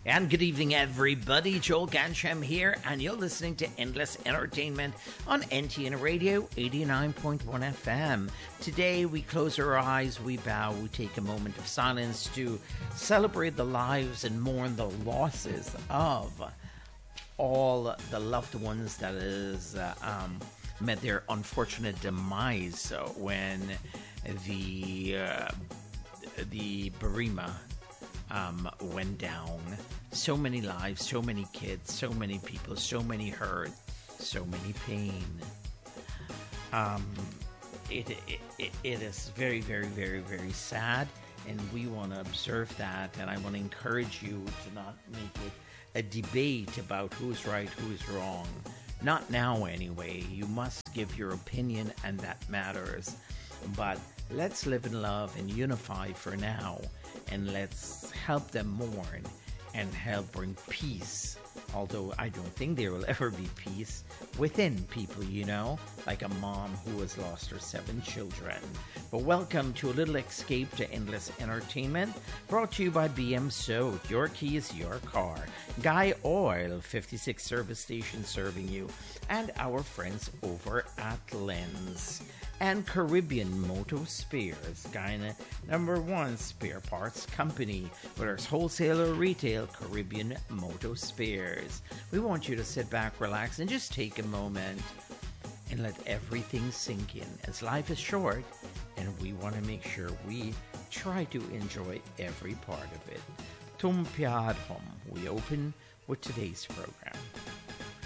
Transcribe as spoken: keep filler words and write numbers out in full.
And good evening, everybody. Joel Gansham here, and you're listening to Endless Entertainment on N T N Radio eighty-nine point one F M. Today, we close our eyes, we bow, we take a moment of silence to celebrate the lives and mourn the losses of all the loved ones that is uh, um, met their unfortunate demise uh, when the uh, the Burima Um, went down. So many lives, so many kids, so many people, so many hurt, so many pain. Um, it, it, it, it is very, very, very, very sad, and we want to observe that, and I want to encourage you to not make it a debate about who's right, who's wrong. Not now, anyway. You must give your opinion, and that matters. But let's live in love and unify for now, and let's help them mourn and help bring peace. Although I don't think there will ever be peace within people, you know, like a mom who has lost her seven children. But welcome to a little escape to Endless Entertainment, brought to you by B M Soap. Your key is your car. Guy Oil, fifty-six service stations serving you, and our friends over at Lens. And Caribbean Moto Spares, Guyana number one spare parts company, whether it's wholesale or retail. Caribbean Moto Spares. We want you to sit back, relax, and just take a moment and let everything sink in, as life is short, and we want to make sure we try to enjoy every part of it. Tum Pyad Hum. We open with today's program.